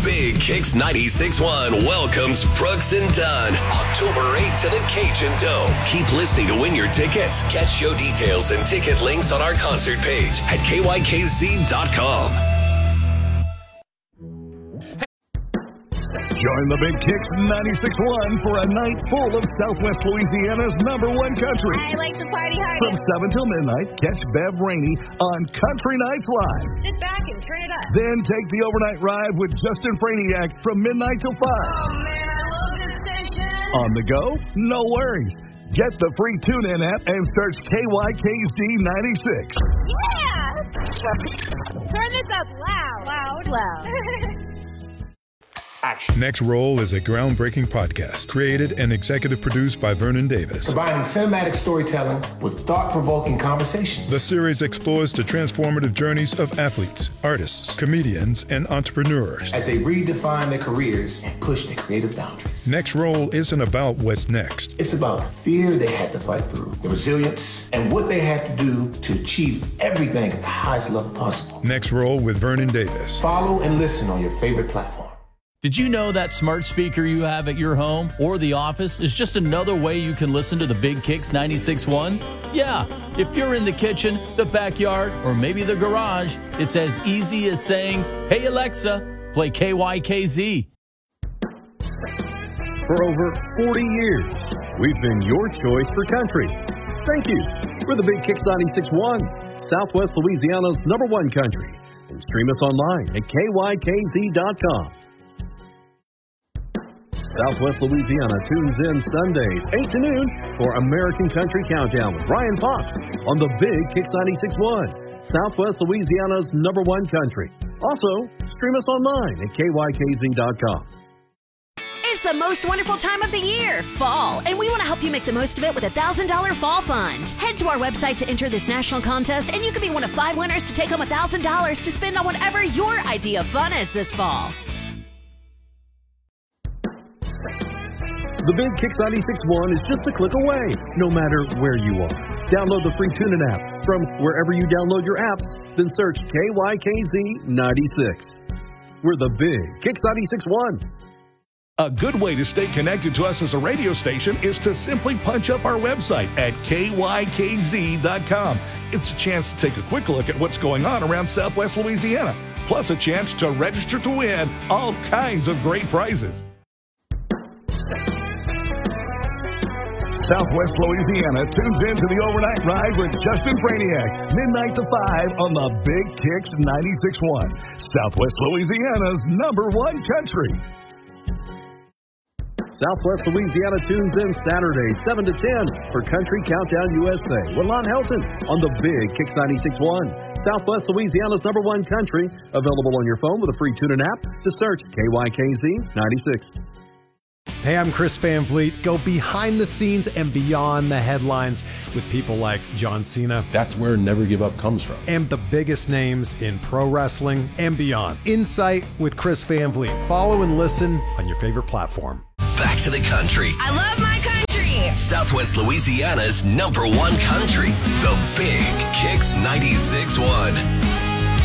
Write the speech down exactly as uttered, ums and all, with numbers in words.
Big Kicks ninety-six point one welcomes Brooks and Dunn October eighth to the Cajun Dome. Keep listening to win your tickets. Catch show details and ticket links on our concert page at K Y K Z dot com. Join the Big Kicks ninety-six point one for a night full of Southwest Louisiana's number one country. I like to party hard. From seven till midnight, catch Bev Rainey on Country Nights Live. Sit back and turn it up. Then take the overnight ride with Justin Franiak from midnight till five. Oh, man, I love this station. On the go? No worries. Get the free TuneIn app and search K Y K Z ninety-six. Yeah! Turn this up loud. Loud. Loud. Action. Next Roll is a groundbreaking podcast created and executive produced by Vernon Davis. Combining cinematic storytelling with thought-provoking conversations. The series explores the transformative journeys of athletes, artists, comedians, and entrepreneurs as they redefine their careers and push their creative boundaries. Next Roll isn't about what's next. It's about the fear they had to fight through, the resilience, and what they had to do to achieve everything at the highest level possible. Next Roll with Vernon Davis. Follow and listen on your favorite platform. Did you know that smart speaker you have at your home or the office is just another way you can listen to the Big Kicks ninety-six point one? Yeah, if you're in the kitchen, the backyard, or maybe the garage, it's as easy as saying, "Hey Alexa, play K Y K Z." For over forty years, we've been your choice for country. Thank you. We're the Big Kicks ninety-six point one, Southwest Louisiana's number one country. And stream us online at K Y K Z dot com. Southwest Louisiana tunes in Sundays, eight to noon, for American Country Countdown with Ryan Fox on the Big Kicks ninety-six point one, Southwest Louisiana's number one country. Also, stream us online at K Y K Z dot com. It's the most wonderful time of the year, fall, and we want to help you make the most of it with a one thousand dollars Fall Fund. Head to our website to enter this national contest, and you could be one of five winners to take home one thousand dollars to spend on whatever your idea of fun is this fall. The Big Kicks ninety-six point one is just a click away, no matter where you are. Download the free TuneIn app from wherever you download your apps, then search K Y K Z ninety-six. We're the Big Kicks ninety-six point one. A good way to stay connected to us as a radio station is to simply punch up our website at K Y K Z dot com. It's a chance to take a quick look at what's going on around Southwest Louisiana, plus a chance to register to win all kinds of great prizes. Southwest Louisiana tunes into the overnight ride with Justin Franiak, midnight to five on the Big Kicks ninety-six point one, Southwest Louisiana's number one country. Southwest Louisiana tunes in Saturday, seven to ten for Country Countdown U S A with Lon Helton on the Big Kicks ninety-six point one. Southwest Louisiana's number one country, available on your phone with a free TuneIn app to search K Y K Z ninety-six. Hey, I'm Chris Van Vliet. Go behind the scenes and beyond the headlines with people like John Cena. That's where Never Give Up comes from. And the biggest names in pro wrestling and beyond. Insight with Chris Van Vliet. Follow and listen on your favorite platform. Back to the country. I love my country. Southwest Louisiana's number one country. The Big Kicks ninety-six point one.